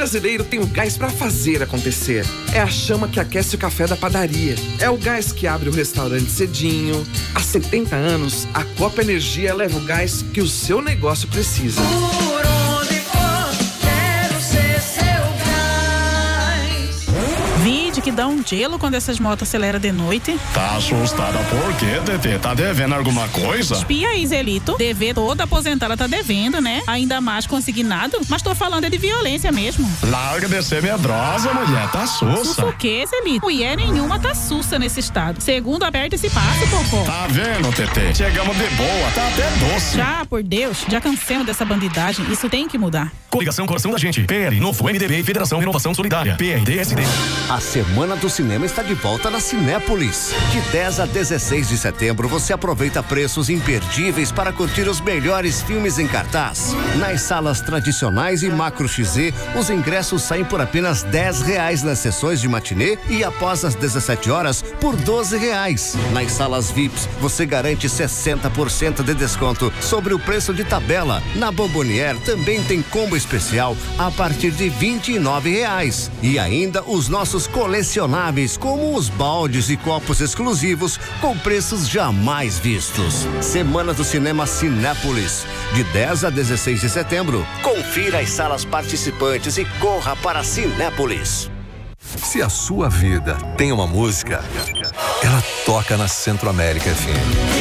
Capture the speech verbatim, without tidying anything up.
brasileiro tem o gás pra fazer acontecer. É a chama que aquece o café da padaria. É o gás que abre o restaurante cedinho. Há setenta anos, a Copa Energia leva o gás que o seu negócio precisa. Por onde for, quero ser seu gás. Vide que dá um gelo quando essas motos aceleram de noite. Tá assustada por quê, Tetê? Tá devendo alguma coisa? Espia aí, Zelito. Dever toda aposentada tá devendo, né? Ainda mais consignado. Mas tô falando é de violência mesmo. Larga de ser medrosa, mulher. Tá sussa. Sussa o quê, Zelito? Mulher nenhuma tá sussa nesse estado. Segundo, aperta esse passo, Popó. Tá vendo, Tetê? Chegamos de boa, tá até doce. Já, por Deus, já cansemos dessa bandidagem. Isso tem que mudar. Coligação Coração da Gente. P L, Novo M D B e Federação Renovação Solidária. P R D S D. A Semana do Cinema está de volta na Cinépolis. De dez a dezesseis de setembro, você aproveita preços imperdíveis para curtir os melhores filmes em cartaz. Nas salas tradicionais e Macro X Z, os ingressos saem por apenas dez reais nas sessões de matinê e após as dezessete horas por doze reais. Nas salas V I Ps, você garante sessenta por cento de desconto sobre o preço de tabela. Na Bombonier também tem combo especial a partir de vinte e nove reais. E ainda os nossos colecionáveis, como os baldes e copos exclusivos com preços jamais vistos. Semana do Cinema Cinépolis, de dez a dezesseis de setembro. Confira as salas participantes e corra para Cinépolis. Se a sua vida tem uma música, ela toca na Centro América F M.